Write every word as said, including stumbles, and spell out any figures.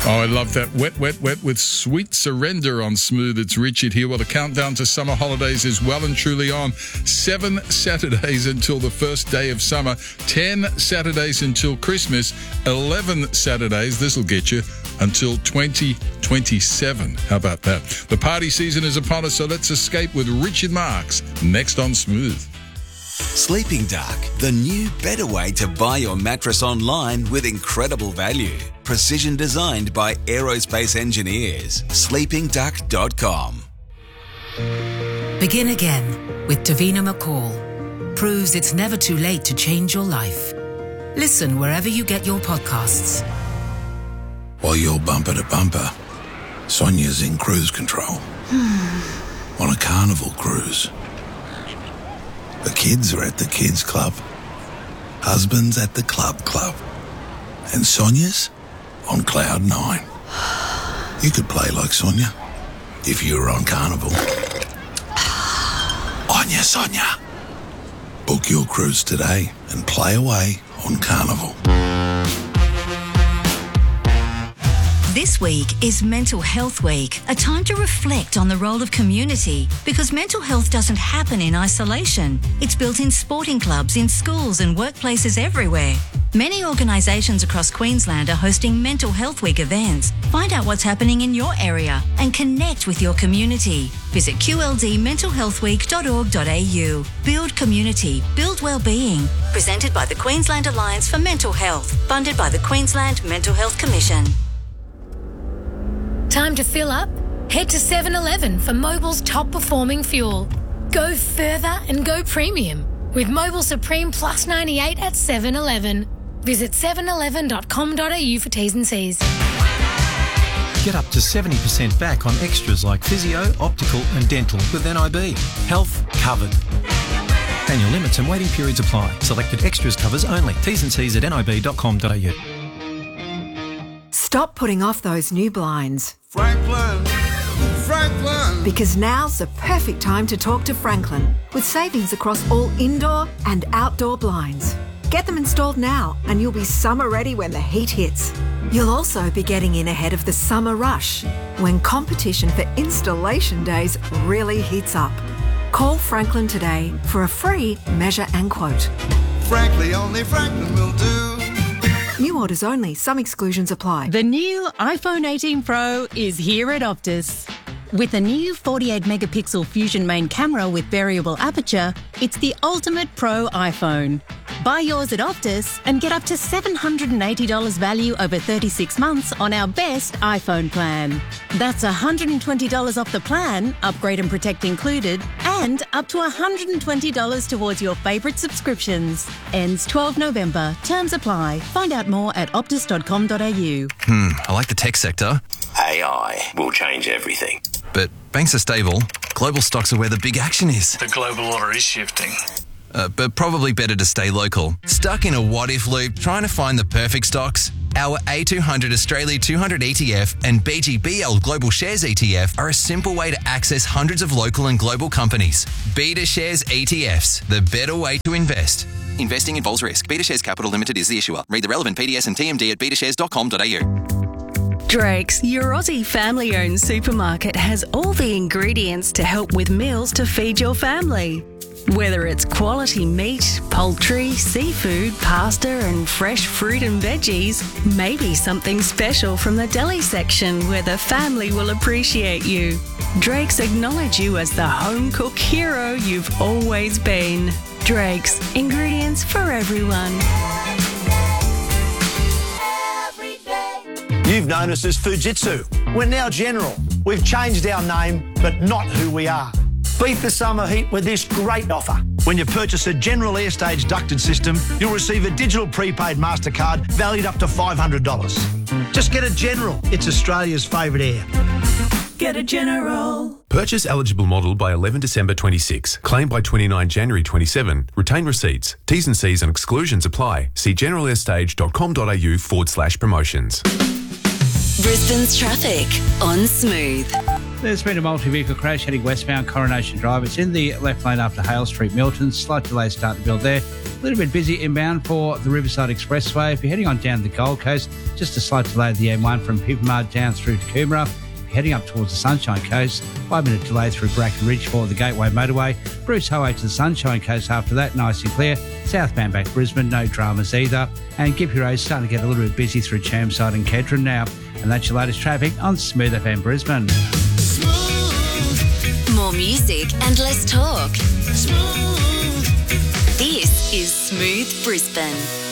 Oh, I love that. Wet, wet, wet with Sweet Surrender on Smooth. It's Richard here. Well, the countdown to summer holidays is well and truly on. Seven Saturdays until the first day of summer. Ten Saturdays until Christmas. Eleven Saturdays, this'll get you, until twenty twenty-seven. How about that? The party season is upon us, so let's escape with Richard Marks next on Smooth. Sleeping Dark, the new, better way to buy your mattress online with incredible value. Precision designed by aerospace engineers. sleeping duck dot com. Begin again with Davina McCall. Proves it's never too late to change your life. Listen wherever you get your podcasts. While you're bumper to bumper, Sonia's in cruise control. On a carnival cruise. The kids are at the kids club. Husband's at the club club. And Sonia's on cloud nine. You could play like Sonia if you were on Carnival. Onya Sonia. Book your cruise today and play away on Carnival. This week is Mental Health Week, a time to reflect on the role of community, because mental health doesn't happen in isolation. It's built in sporting clubs, in schools and workplaces everywhere. Many organisations across Queensland are hosting Mental Health Week events. Find out what's happening in your area and connect with your community. Visit q l d mental health week dot org dot a u. Build community, build wellbeing. Presented by the Queensland Alliance for Mental Health, funded by the Queensland Mental Health Commission. Time to fill up? Head to seven eleven for Mobil's top performing fuel. Go further and go premium with Mobil Supreme Plus ninety-eight at seven eleven. Visit seven eleven dot com dot a u for T's and C's. Get up to seventy percent back on extras like physio, optical and dental with N I B. Health covered. Annual limits and waiting periods apply. Selected extras covers only. T's and C's at n i b dot com dot a u. Stop putting off those new blinds. Franklin, Franklin. Because now's the perfect time to talk to Franklin, with savings across all indoor and outdoor blinds. Get them installed now and you'll be summer ready when the heat hits. You'll also be getting in ahead of the summer rush, when competition for installation days really heats up. Call Franklin today for a free measure and quote. Frankly, only Franklin will do. New orders only. Some exclusions apply. The new iPhone eighteen Pro is here at Optus. With a new forty-eight megapixel Fusion main camera with variable aperture, it's the ultimate pro iPhone. Buy yours at Optus and get up to seven hundred eighty dollars value over thirty-six months on our best iPhone plan. That's one hundred twenty dollars off the plan, upgrade and protect included, and up to one hundred twenty dollars towards your favourite subscriptions. Ends twelfth November. Terms apply. Find out more at optus dot com dot a u. Hmm, I like the tech sector. A I will change everything. But banks are stable. Global stocks are where the big action is. The global order is shifting. Uh, but probably better to stay local. Stuck in a what-if loop trying to find the perfect stocks? Our A two hundred Australia two hundred E T F and B G B L Global Shares E T F are a simple way to access hundreds of local and global companies. Beta Shares E T Fs, the better way to invest. Investing involves risk. Beta Shares Capital Limited is the issuer. Read the relevant P D S and T M D at beta shares dot com dot a u. Drake's, your Aussie family-owned supermarket, has all the ingredients to help with meals to feed your family. Whether it's quality meat, poultry, seafood, pasta and fresh fruit and veggies, maybe something special from the deli section where the family will appreciate you. Drake's acknowledge you as the home cook hero you've always been. Drake's, ingredients for everyone. You've known us as Fujitsu. We're now General. We've changed our name, but not who we are. Beat the summer heat with this great offer. When you purchase a General Airstage ducted system, you'll receive a digital prepaid MasterCard valued up to five hundred dollars. Just get a General. It's Australia's favourite air. Get a General. Purchase eligible model by eleven December twenty-six. Claim by twenty-nine January twenty-seven. Retain receipts. T's and C's and exclusions apply. See generalairstage dot com dot a u forward slash promotions. Brisbane's traffic on Smooth. There's been a multi-vehicle crash heading westbound Coronation Drive. It's in the left lane after Hale Street, Milton. Slight delays starting to build there. A little bit busy inbound for the Riverside Expressway. If you're heading on down the Gold Coast, just a slight delay at the M one from Pippamud down through to Coomera. Heading up towards the Sunshine Coast, five-minute delay through Bracken Ridge for the Gateway Motorway. Bruce Highway to the Sunshine Coast after that, nice and clear. Southbound back Brisbane, no dramas either. And Gippy Road's starting to get a little bit busy through Chermside and Kedron now. And that's your latest traffic on Smooth F M Brisbane. More music and less talk. Smooth. This is Smooth Brisbane.